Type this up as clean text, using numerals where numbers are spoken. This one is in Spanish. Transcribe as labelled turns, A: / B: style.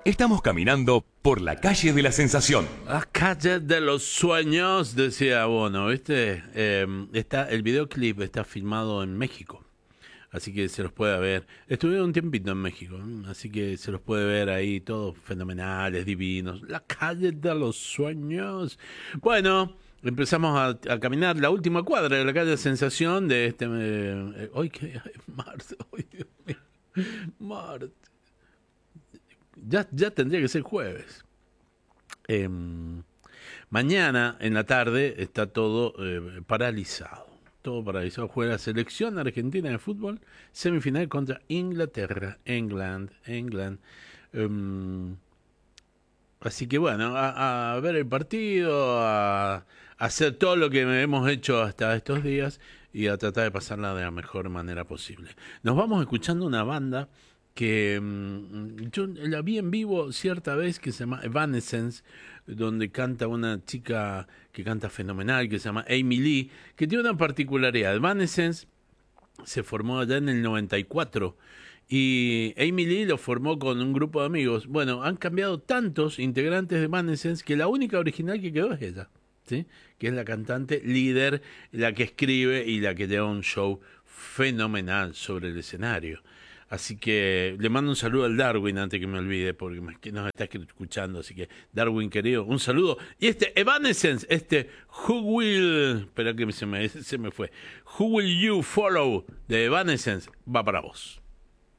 A: Estamos caminando por la calle de la sensación.
B: La calle de los sueños, decía Bono, ¿viste? El videoclip está filmado en México, así que se los puede ver. Estuve un tiempito en México, así que se los puede ver ahí, todos fenomenales, divinos. La calle de los sueños. Bueno, empezamos a caminar la última cuadra de la calle de Sensación de este... hoy que marzo, hoy Dios mío, marzo. Ya tendría que ser jueves. Mañana en la tarde está todo paralizado. Todo paralizado. Juega la selección argentina de fútbol, semifinal contra Inglaterra. England. Así que bueno, a ver el partido, a hacer todo lo que hemos hecho hasta estos días y a tratar de pasarla de la mejor manera posible. Nos vamos escuchando una banda que yo la vi en vivo cierta vez, que se llama Evanescence, donde canta una chica que canta fenomenal, que se llama Amy Lee, que tiene una particularidad. Evanescence se formó allá en el 94 y Amy Lee lo formó con un grupo de amigos. Bueno, han cambiado tantos integrantes de Evanescence que la única original que quedó es ella, ¿sí? Que es la cantante líder, la que escribe y la que lleva un show fenomenal sobre el escenario. Así que le mando un saludo al Darwin antes que me olvide, porque nos está escuchando. Así que, Darwin querido, un saludo. Y Evanescence, Who Will... Espera que se me fue. Who Will You Follow de Evanescence va para vos.